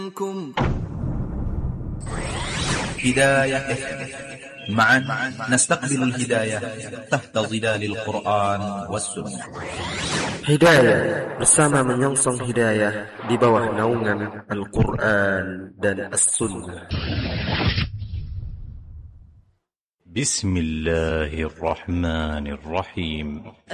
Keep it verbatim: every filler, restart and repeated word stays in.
Hidayah F M. معا نستقبل الهداية تحت ظلال القرآن والسنة. Hidayah bersama menyongsong hidayah di bawah naungan Al-Quran dan As-Sunnah. Bismillahirrahmanirrahim.